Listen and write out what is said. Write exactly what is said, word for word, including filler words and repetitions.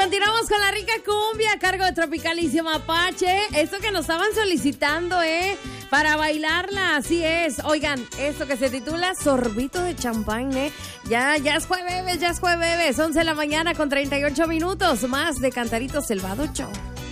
Continuamos con la rica cumbia a cargo de Tropicalísimo Apache. Esto que nos estaban solicitando, ¿eh? Para bailarla, así es. Oigan, esto que se titula Sorbito de Champán, ¿eh? Ya, ya es jueves, ya es jueves. once de la mañana con treinta y ocho minutos. Más de Cantarito Selvado Show.